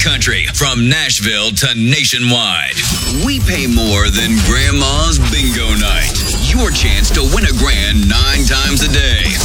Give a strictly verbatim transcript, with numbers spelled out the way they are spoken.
country, from Nashville to nationwide. We pay more than Grandma's Bingo Night. Your chance to win a grand nine times a day.